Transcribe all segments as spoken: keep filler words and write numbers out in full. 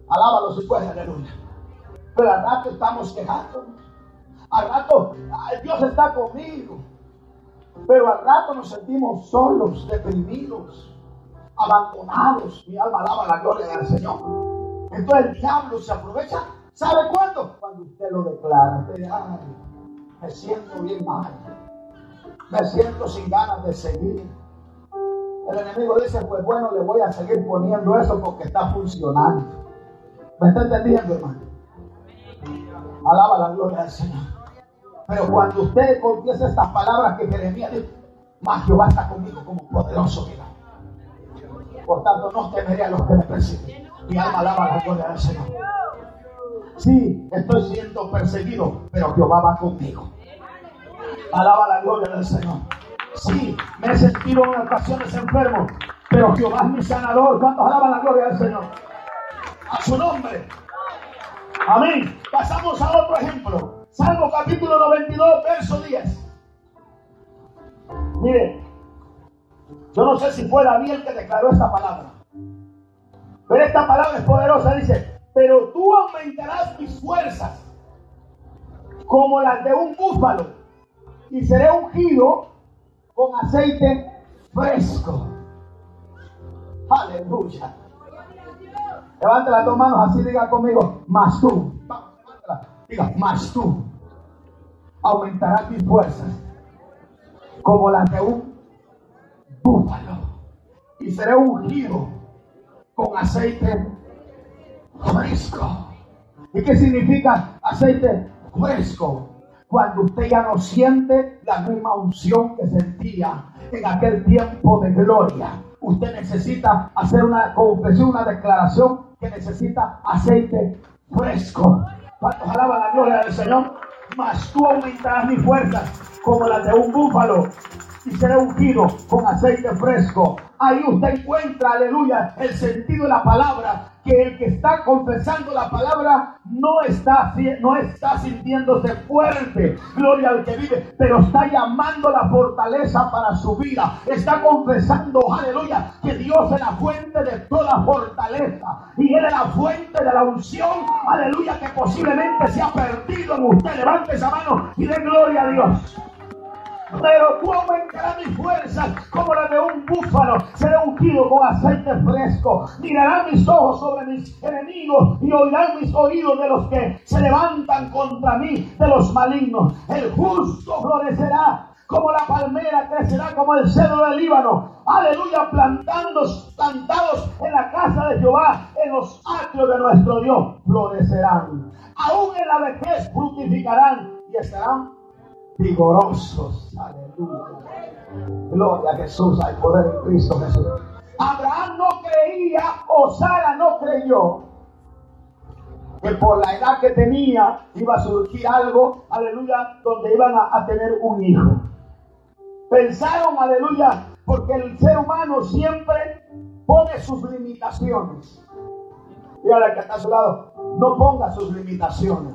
Alábalo si puedes, aleluya. Pero al rato estamos quejando. Al rato, ay, Dios está conmigo. Pero al rato nos sentimos solos, deprimidos, abandonados. Mi alma alaba la gloria del Señor. Entonces el diablo se aprovecha. ¿Sabe cuándo? Cuando usted lo declara. Usted, ay, me siento bien mal. Me siento sin ganas de seguir. El enemigo dice, pues bueno, le voy a seguir poniendo eso porque está funcionando. ¿Me está entendiendo, hermano? Alaba la gloria del Señor. Pero cuando usted confiesa estas palabras que Jeremías dijo, más Jehová está conmigo como poderoso gigante. Por tanto, no temeré a los que me persiguen. Mi alma alaba la gloria del Señor. Sí, estoy siendo perseguido, pero Jehová va conmigo. Alaba la gloria del Señor. Sí, me he sentido en ocasiones enfermo, pero Jehová es mi sanador. ¿Cuántos alaban la gloria del Señor? A su nombre. Amén. Pasamos a otro ejemplo. Salmo capítulo noventa y dos, verso diez. Mire, yo no sé si fue David el que declaró esta palabra, pero esta palabra es poderosa. Dice, pero tú aumentarás mis fuerzas como las de un búfalo, y seré ungido con aceite fresco. Aleluya. Levante las dos manos así, diga conmigo, mas tú. Diga, mas tú aumentarás mis fuerzas como las de un búfalo, y seré ungido con aceite fresco. ¿Y qué significa aceite fresco? Cuando usted ya no siente la misma unción que sentía en aquel tiempo de gloria. Usted necesita hacer una confesión, una declaración que necesita aceite fresco. ¿Cuántos alaban la gloria del Señor? Mas tú aumentarás mis fuerzas como las de un búfalo, y seré ungido con aceite fresco. Ahí usted encuentra, aleluya, el sentido de la palabra. Que el que está confesando la palabra no está, no está sintiéndose fuerte, gloria al que vive, pero está llamando la fortaleza para su vida. Está confesando, aleluya, que Dios es la fuente de toda fortaleza, y Él es la fuente de la unción, aleluya, que posiblemente se ha perdido en usted. Levante esa mano y dé gloria a Dios. Pero tú aumentarás mis fuerzas como la de un búfalo, seré ungido con aceite fresco. Mirarán mis ojos sobre mis enemigos y oirán mis oídos de los que se levantan contra mí, de los malignos. El justo florecerá como la palmera, crecerá como el cedro del Líbano. Aleluya, plantados, plantados en la casa de Jehová, en los atrios de nuestro Dios, florecerán. Aún en la vejez fructificarán y estarán vigorosos. Aleluya. Gloria a Jesús. Hay poder en Cristo Jesús. Abraham no creía, o Sara no creyó, que por la edad que tenía iba a surgir algo, aleluya, donde iban a, a tener un hijo. Pensaron, aleluya, porque el ser humano siempre pone sus limitaciones. Y ahora que está a su lado, no ponga sus limitaciones.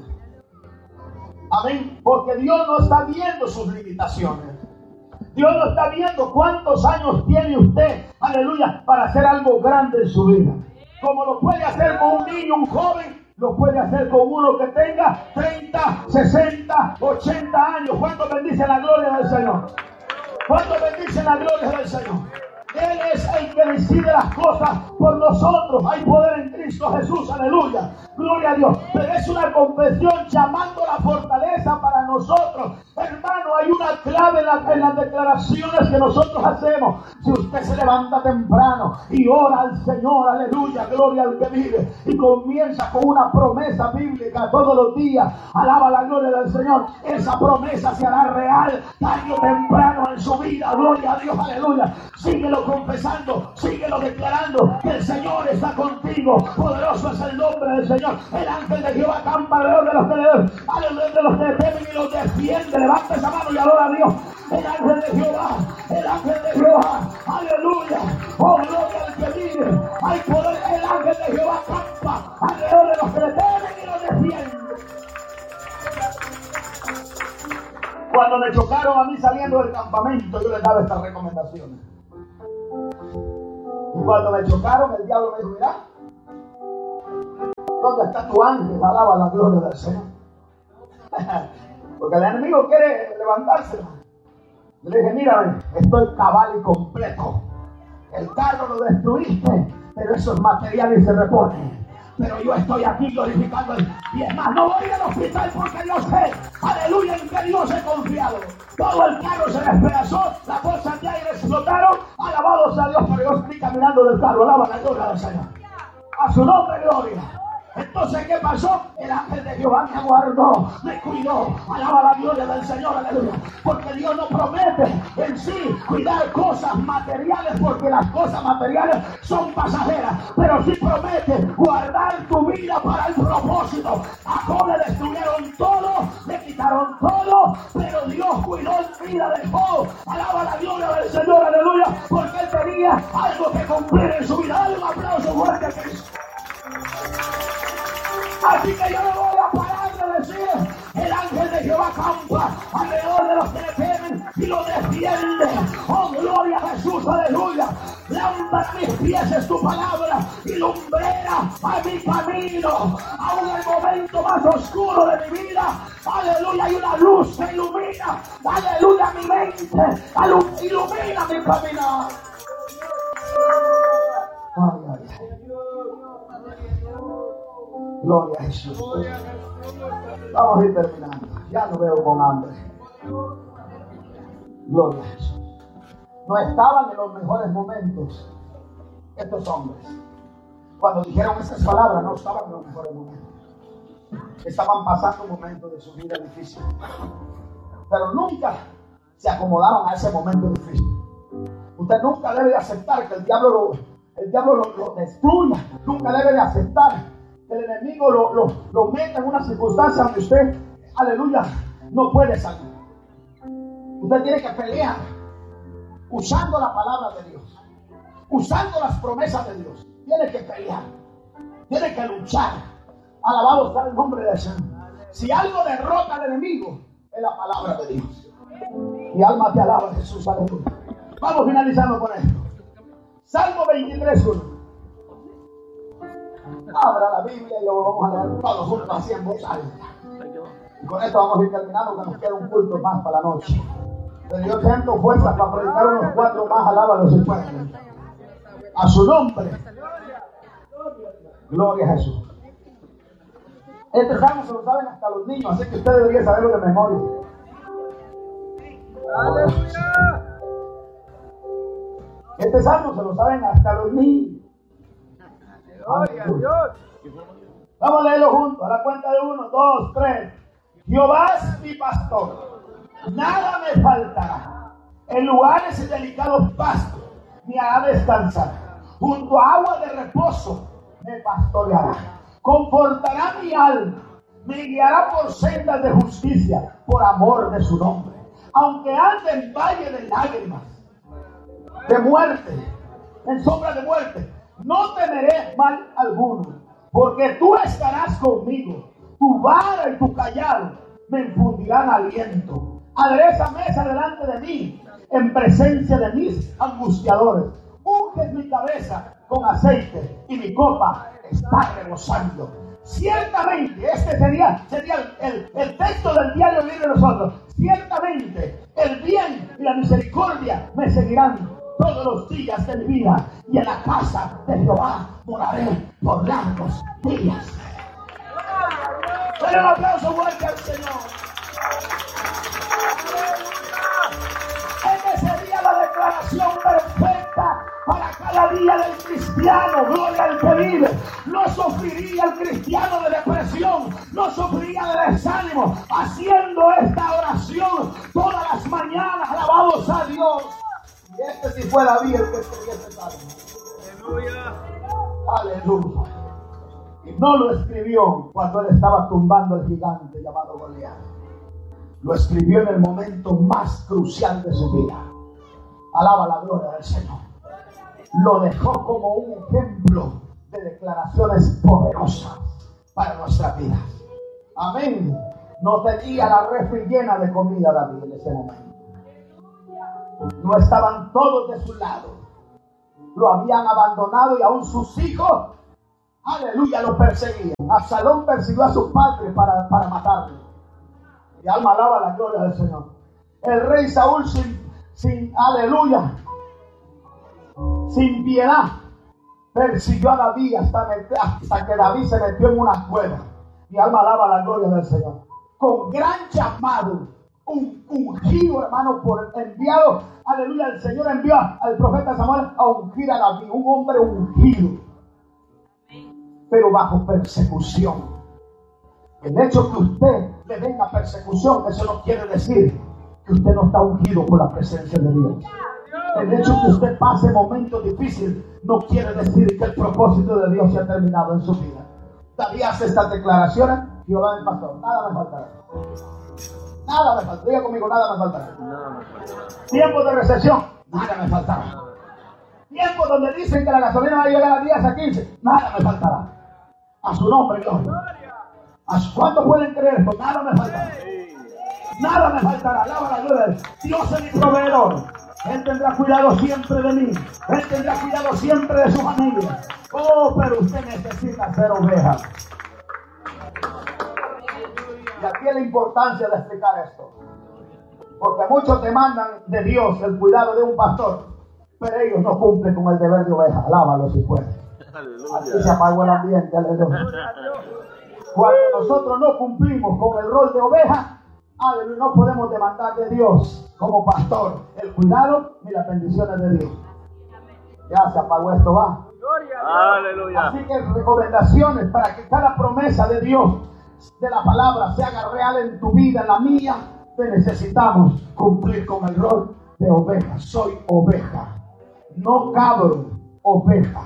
Amén. Porque Dios no está viendo sus limitaciones. Dios no está viendo cuántos años tiene usted, aleluya, para hacer algo grande en su vida. Como lo puede hacer con un niño, un joven, lo puede hacer con uno que tenga treinta, sesenta, ochenta años. ¿Cuánto bendice la gloria del Señor? ¿Cuánto bendice la gloria del Señor? Él es el que decide las cosas por nosotros. Hay poder en Cristo Jesús, aleluya, gloria a Dios. Pero es una confesión llamando la fortaleza para nosotros. Hermano, hay una clave en, la, en las declaraciones que nosotros hacemos. Si usted se levanta temprano y ora al Señor, aleluya, gloria al que vive, y comienza con una promesa bíblica todos los días, alaba la gloria del Señor, esa promesa se hará real tarde o temprano en su vida. Gloria a Dios, aleluya. Síguelo confesando, síguelo declarando que el Señor está contigo. Poderoso es el nombre del Señor. El ángel de Jehová acampa alrededor de los que le, alrededor de los que le temen y los defiende. Levanta esa mano y adora a Dios. El ángel de Jehová, el ángel de Jehová, aleluya. Oh, gloria al que vive. Hay poder. El ángel de Jehová acampa alrededor de los que le temen y los defiende. Cuando me chocaron a mí saliendo del campamento, yo les daba estas recomendaciones. Y cuando me chocaron, el diablo me dijo, mira, ¿Dónde está tu ángel? Alaba la gloria del Señor. Porque el enemigo quiere levantarse. Le dije, mira, estoy cabal y completo. El carro lo destruiste, pero esos materiales se reponen. Pero yo estoy aquí glorificando el... Y es más, no voy al hospital porque Dios sé, aleluya, en que Dios he confiado. Todo el carro se despedazó, las bolsas de aire explotaron. Alabado sea Dios, pero yo estoy caminando del carro. Alaba la gloria del Señor. A su nombre, gloria. Entonces, ¿qué pasó? El ángel de Jehová me guardó, me cuidó. Alaba la gloria del Señor, aleluya. Porque Dios no promete en sí cuidar cosas materiales, porque las cosas materiales son pasajeras. Pero sí promete guardar tu vida para el propósito. A Job le destruyeron todo, le quitaron todo, pero Dios cuidó la vida de Job. Alaba la gloria del Señor, aleluya. Porque él tenía algo que cumplir en su vida. Dale un aplauso fuerte a Cristo. Así que yo no voy a parar de decir, el ángel de Jehová campa alrededor de los que le temen y lo defiende. Oh, gloria a Jesús, aleluya. Lámpara a mis pies es tu palabra y lumbrera a mi camino. Aún en el momento más oscuro de mi vida, aleluya, hay una luz que ilumina, aleluya, mi mente, ilumina mi camino. Ay, ay, ay. Gloria a Jesús. Vamos a ir terminando. Ya no veo con hambre. Gloria a Jesús. No estaban en los mejores momentos estos hombres. Cuando dijeron esas palabras, no estaban en los mejores momentos. Estaban pasando un momento de su vida difícil. Pero nunca se acomodaron a ese momento difícil. Usted nunca debe de aceptar que el diablo lo, el diablo lo, lo destruya. Nunca debe de aceptar que el enemigo lo, lo, lo meta en una circunstancia donde usted, aleluya, no puede salir. Usted tiene que pelear usando la palabra de Dios, usando las promesas de Dios. Tiene que pelear, tiene que luchar. Alabado sea el nombre del Señor. Si algo derrota al enemigo, es la palabra de Dios. Mi alma te alaba, Jesús, aleluya. Vamos finalizando con esto. Salmo veintitrés, uno. Abra la Biblia y lo vamos a leer todos juntos así en voz alta. Y con esto vamos a ir terminando, que nos queda un culto más para la noche. Pero yo tengo fuerzas para predicar unos cuatro más, alábalo si pueden. A su nombre. Gloria a Jesús. Este salmo se lo saben hasta los niños, así que usted debería saberlo de memoria. ¡Aleluya! Este salmo se lo saben hasta los niños. Gloria a Dios. Vamos a leerlo juntos, a la cuenta de uno, dos, tres. Jehová es mi pastor, nada me faltará. En lugares delicados pastos me hará descansar. Junto a agua de reposo me pastoreará. Confortará mi alma, me guiará por sendas de justicia, por amor de su nombre. Aunque ande en valle de lágrimas, de muerte, en sombra de muerte, no temeré mal alguno, porque tú estarás conmigo. Tu vara y tu callado me infundirán aliento. Adereza mesa delante de mí, en presencia de mis angustiadores. Unges mi cabeza con aceite y mi copa está rebosando. Ciertamente, este sería, sería el, el, el texto del diario vivir de nosotros. Ciertamente, el bien y la misericordia me seguirán todos los días de mi vida, y en la casa de Jehová moraré por largos días. Dale un aplauso fuerte al Señor. Esta sería la declaración perfecta para cada día del cristiano. Gloria al que vive. No sufriría el cristiano de depresión, no sufriría de desánimo, haciendo esta oración todas las mañanas. Alabados a Dios. Y este si fue David el que escribió este salmo. Aleluya. Aleluya. Y no lo escribió cuando él estaba tumbando al gigante llamado Goliat. Lo escribió en el momento más crucial de su vida. Alaba la gloria del Señor. Lo dejó como un ejemplo de declaraciones poderosas para nuestras vidas. Amén. No tenía la refri llena de comida David en ese momento. No estaban todos de su lado. Lo habían abandonado y aún sus hijos, aleluya, lo perseguían. Absalón persiguió a sus padres para, para matarlo. Mi alma alaba la gloria del Señor. El rey Saúl sin, sin, aleluya, sin piedad, persiguió a David hasta, hasta que David se metió en una cueva. Mi alma alaba la gloria del Señor. Con gran llamado, un ungido, hermano, por enviado, aleluya, el Señor envió al profeta Samuel a ungir a David, un hombre ungido, pero bajo persecución. El hecho que usted le venga persecución, eso no quiere decir que usted no está ungido por la presencia de Dios. El hecho que usted pase momentos difíciles no quiere decir que el propósito de Dios se ha terminado en su vida. David hace estas declaraciones: Jehová me pasó, nada me faltará. Nada me faltará. Diga conmigo, nada me faltará. Tiempo de recesión, nada me faltará. Tiempo donde dicen que la gasolina va a llegar a diez, a quince, nada me faltará. A su nombre, gloria. ¿Cuántos pueden creer esto? Nada me faltará. Nada me faltará. Alaba la gloria de Dios. Dios es mi proveedor. Él tendrá cuidado siempre de mí. Él tendrá cuidado siempre de su familia. Oh, pero usted necesita ser oveja. Y aquí es la importancia de explicar esto. Porque muchos demandan de Dios el cuidado de un pastor, pero ellos no cumplen con el deber de oveja. Alábalo si puede. Aquí se apagó el ambiente. Aleluya. Cuando nosotros no cumplimos con el rol de oveja, aleluya, no podemos demandar de Dios como pastor el cuidado ni las bendiciones de Dios. Ya se apagó esto, va. Aleluya. Así que recomendaciones para que cada promesa de Dios, de la palabra, se haga real en tu vida, en la mía. Necesitamos cumplir con el rol de oveja. Soy oveja, no cabro, oveja.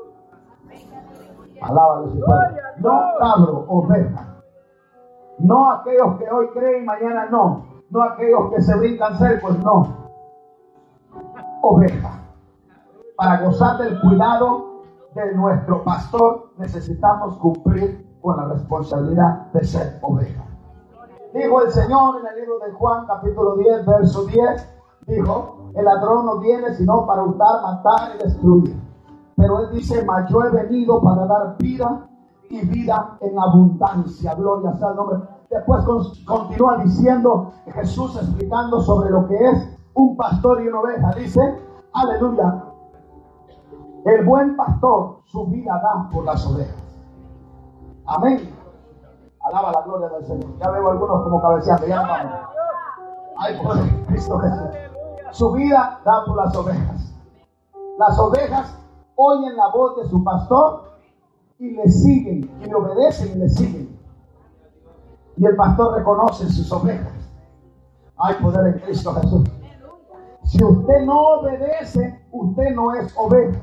Alábalo si puede. No cabro, oveja. No aquellos que hoy creen y mañana no. No aquellos que se brincan cercos, no. Oveja. Para gozar del cuidado de nuestro pastor necesitamos cumplir con la responsabilidad de ser oveja. Dijo el Señor en el libro de Juan, capítulo diez, verso diez, dijo: el ladrón no viene sino para hurtar, matar y destruir. Pero él dice: mas yo he venido para dar vida y vida en abundancia. Gloria sea el nombre. Después con, continúa diciendo Jesús, explicando sobre lo que es un pastor y una oveja. Dice, aleluya, el buen pastor su vida da por las ovejas. Amén. Alaba la gloria del Señor. Ya veo algunos como cabeceando. Ya no vamos. Ay, por Cristo Jesús. Su vida da por las ovejas. Las ovejas oyen la voz de su pastor y le siguen, y le obedecen y le siguen. Y el pastor reconoce sus ovejas. Hay poder en Cristo Jesús. Si usted no obedece, usted no es oveja.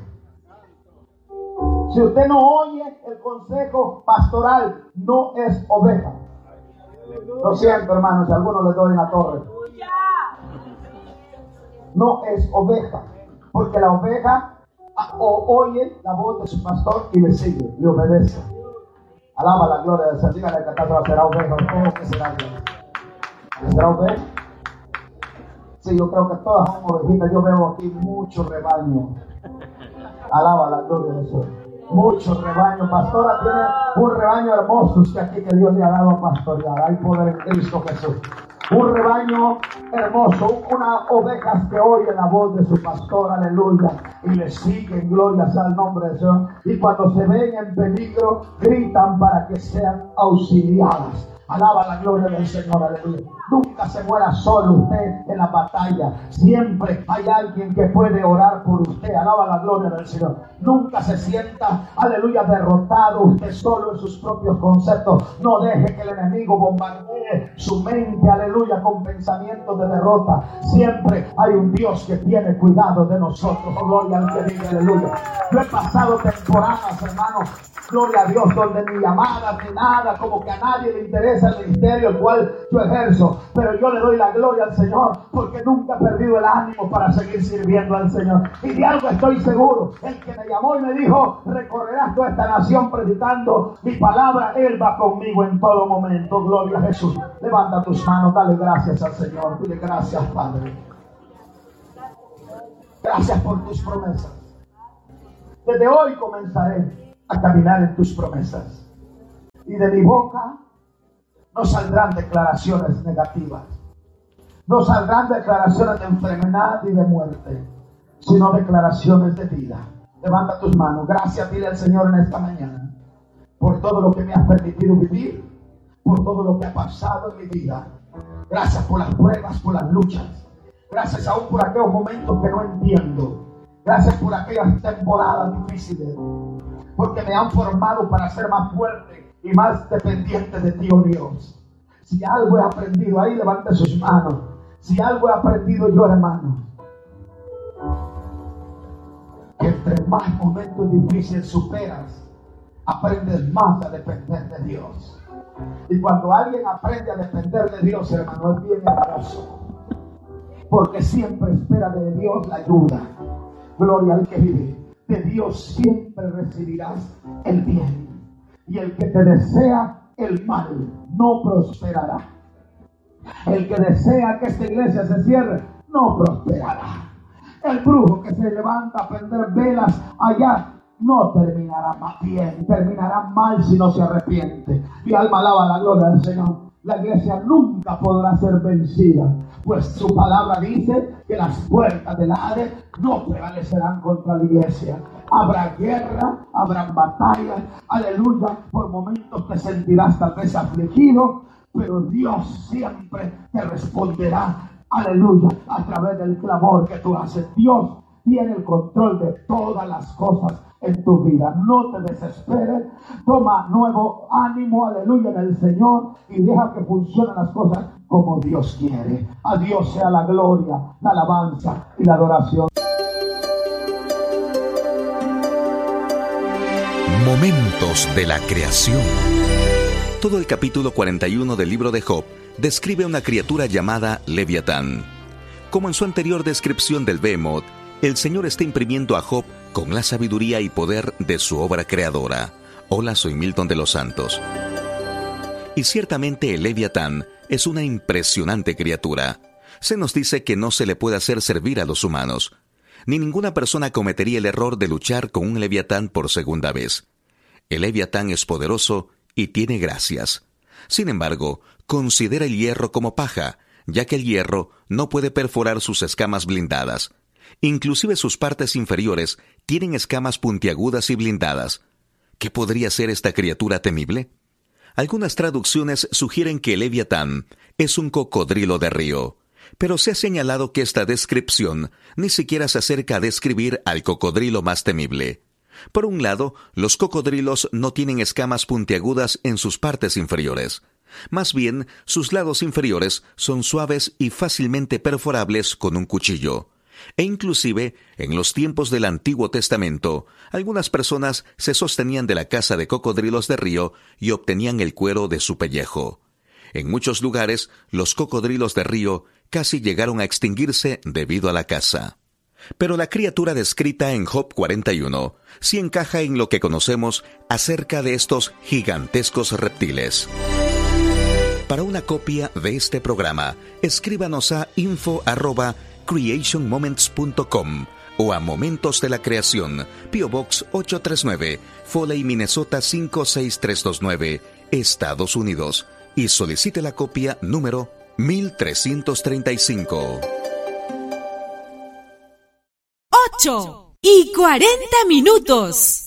Si usted no oye el consejo pastoral, no es oveja. Lo siento, hermanos, si a alguno le doy en la torre. No es oveja, porque la oveja o oye la voz de su pastor y le sigue, le obedece. Alaba la gloria del Señor. Dígale que acá será oveja. ¿Cómo que será oveja? ¿Será oveja? Sí, yo creo que todas son ovejitas. Yo veo aquí mucho rebaño. Alaba la gloria del Señor. Mucho rebaño. Pastora tiene un rebaño hermoso que aquí que Dios le ha dado a pastorear. Hay poder en Cristo Jesús. Un rebaño hermoso, unas ovejas que oyen la voz de su pastor, aleluya, y le siguen, gloria sea el nombre de Dios. Y cuando se ven en peligro, gritan para que sean auxiliadas. Alaba la gloria del Señor, aleluya. Nunca se muera solo usted en la batalla. Siempre hay alguien que puede orar por usted. Alaba la gloria del Señor. Nunca se sienta, aleluya, derrotado usted solo en sus propios conceptos. No deje que el enemigo bombardee su mente, aleluya, con pensamientos de derrota. Siempre hay un Dios que tiene cuidado de nosotros. Oh, gloria al que vive, aleluya. Yo he pasado temporadas, hermanos, gloria a Dios, donde ni llamadas ni nada, como que a nadie le interesa el ministerio el cual yo ejerzo, pero yo le doy la gloria al Señor porque nunca he perdido el ánimo para seguir sirviendo al Señor. Y de algo estoy seguro: el que me llamó y me dijo: recorrerás toda esta nación predicando mi palabra, Él va conmigo en todo momento. Gloria a Jesús. Levanta tus manos, dale gracias al Señor. Dile: gracias, Padre, gracias por tus promesas. Desde hoy comenzaré a caminar en tus promesas. Y de mi boca no saldrán declaraciones negativas. No saldrán declaraciones de enfermedad y de muerte, sino declaraciones de vida. Levanta tus manos. Gracias, dile al Señor en esta mañana por todo lo que me has permitido vivir, por todo lo que ha pasado en mi vida. Gracias por las pruebas, por las luchas. Gracias aún por aquellos momentos que no entiendo. Gracias por aquellas temporadas difíciles, porque me han formado para ser más fuerte y más dependiente de ti, oh Dios. Si algo he aprendido, ahí levante sus manos. Si algo he aprendido yo, hermano, que entre más momentos difíciles superas, aprendes más a depender de Dios. Y cuando alguien aprende a depender de Dios, hermano, es bien hermoso, porque siempre espera de Dios la ayuda. Gloria al que vive. De Dios siempre recibirás el bien, y el que te desea el mal no prosperará. El que desea que esta iglesia se cierre no prosperará. El brujo que se levanta a prender velas allá no terminará más bien, terminará mal si no se arrepiente. Mi alma alaba la gloria del Señor. La iglesia nunca podrá ser vencida, pues su palabra dice que las puertas del Hades no prevalecerán contra la iglesia. Habrá guerra, habrá batallas, aleluya. Por momentos te sentirás tal vez afligido, pero Dios siempre te responderá, aleluya, a través del clamor que tú haces. Dios tiene el control de todas las cosas en tu vida. No te desesperes, toma nuevo ánimo, aleluya, en el Señor, y deja que funcionen las cosas como Dios quiere. A Dios sea la gloria, la alabanza y la adoración. Momentos de la creación. Todo el capítulo cuarenta y uno del libro de Job describe una criatura llamada Leviatán. Como en su anterior descripción del Behemoth, el Señor está imprimiendo a Job con la sabiduría y poder de su obra creadora. Hola, soy Milton de los Santos. Y ciertamente el Leviatán es una impresionante criatura. Se nos dice que no se le puede hacer servir a los humanos. Ni ninguna persona cometería el error de luchar con un Leviatán por segunda vez. El Leviatán es poderoso y tiene gracias. Sin embargo, considera el hierro como paja, ya que el hierro no puede perforar sus escamas blindadas. Inclusive sus partes inferiores tienen escamas puntiagudas y blindadas. ¿Qué podría ser esta criatura temible? Algunas traducciones sugieren que el Leviatán es un cocodrilo de río, pero se ha señalado que esta descripción ni siquiera se acerca a describir al cocodrilo más temible. Por un lado, los cocodrilos no tienen escamas puntiagudas en sus partes inferiores. Más bien, sus lados inferiores son suaves y fácilmente perforables con un cuchillo. E inclusive, en los tiempos del Antiguo Testamento, algunas personas se sostenían de la caza de cocodrilos de río y obtenían el cuero de su pellejo. En muchos lugares, los cocodrilos de río casi llegaron a extinguirse debido a la caza. Pero la criatura descrita en Job cuarenta y uno sí encaja en lo que conocemos acerca de estos gigantescos reptiles. Para una copia de este programa, escríbanos a info arroba creation moments punto com o a Momentos de la Creación, P O Box ocho tres nueve, Foley, Minnesota cinco seis tres dos nueve, Estados Unidos, y solicite la copia número mil trescientos treinta y cinco. ocho y cuarenta minutos.